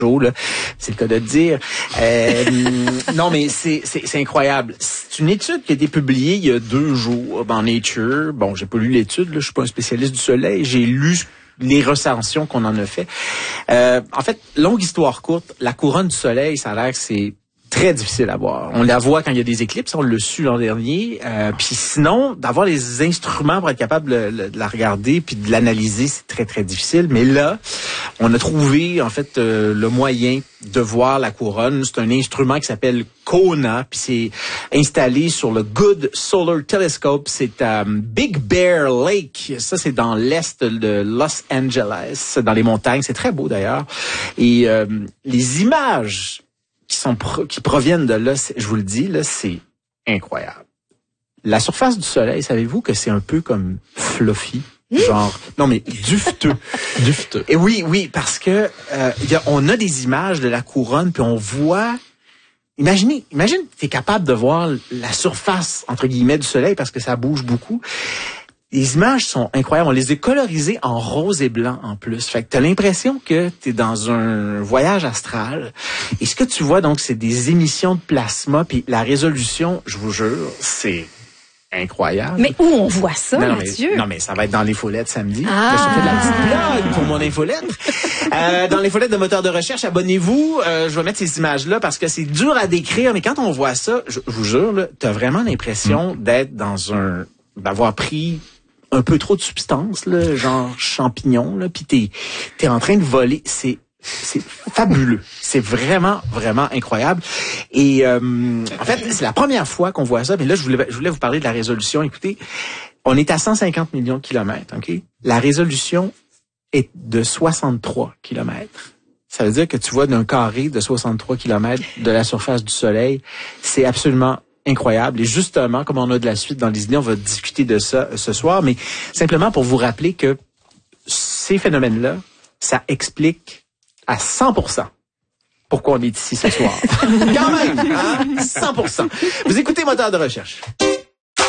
là, c'est le cas de le dire. Non, mais c'est incroyable. C'est une étude qui a été publiée il y a 2 jours dans Nature. Bon, j'ai pas lu l'étude, là, je suis pas un spécialiste du soleil. J'ai lu les recensions qu'on en a fait. En fait, longue histoire courte, la couronne du soleil, ça a l'air que c'est très difficile à voir. On la voit quand il y a des éclipses, on l'a su l'an dernier. Puis sinon, d'avoir les instruments pour être capable de la regarder puis de l'analyser, c'est très, très difficile. Mais là, on a trouvé, en fait, le moyen de voir la couronne. C'est un instrument qui s'appelle KONA, puis c'est installé sur le Good Solar Telescope. C'est à Big Bear Lake. Ça, c'est dans l'est de Los Angeles, dans les montagnes. C'est très beau, d'ailleurs. Et les images qui proviennent de là, je vous le dis, là, c'est incroyable. La surface du soleil, savez-vous que c'est un peu comme fluffy? Genre, non mais dufteux. Dufteux. Et oui, parce que on a des images de la couronne, puis on voit. Imagine, t'es capable de voir la surface entre guillemets du soleil parce que ça bouge beaucoup. Les images sont incroyables. On les a colorisées en rose et blanc en plus. Fait que t'as l'impression que t'es dans un voyage astral. Et ce que tu vois, donc, c'est des émissions de plasma. Puis la résolution, je vous jure, c'est incroyable. Mais où on voit ça, Mathieu? Non, mais ça va être dans l'infolette samedi. Ah. Je fais de la petite blague pour mon infolette. Dans l'infolette de moteur de recherche, abonnez-vous. Je vais mettre ces images-là parce que c'est dur à décrire. Mais quand on voit ça, je vous jure, là, t'as vraiment l'impression d'être d'avoir pris un peu trop de substances, là, genre champignons, là, puis t'es en train de voler. C'est fabuleux. C'est vraiment, vraiment incroyable. Et en fait, c'est la première fois qu'on voit ça. Mais là, je voulais vous parler de la résolution. Écoutez, on est à 150 millions de kilomètres, OK? La résolution est de 63 kilomètres. Ça veut dire que tu vois d'un carré de 63 kilomètres de la surface du Soleil. C'est absolument incroyable. Et justement, comme on a de la suite dans les idées, on va discuter de ça ce soir. Mais simplement pour vous rappeler que ces phénomènes-là, ça explique à 100% pourquoi on est ici ce soir. Quand même, hein? 100%. Vous écoutez Moteur de recherche.